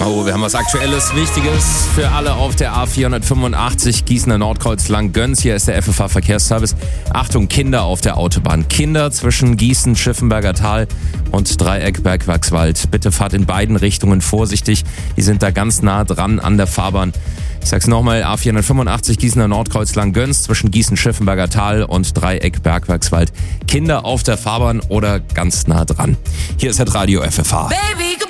Oh, wir haben was Aktuelles, Wichtiges für alle auf der A485 Gießener Nordkreuz lang Göns. Hier ist der FFH Verkehrsservice. Achtung, Kinder auf der Autobahn. Kinder zwischen Gießen, Schiffenberger Tal und Dreieck Bergwerkswald. Bitte fahrt in beiden Richtungen vorsichtig. Die sind da ganz nah dran an der Fahrbahn. Ich sag's nochmal, A485 Gießener Nordkreuz lang Göns zwischen Gießen, Schiffenberger Tal und Dreieck Bergwerkswald. Kinder auf der Fahrbahn oder ganz nah dran. Hier ist das Radio FFH. Baby,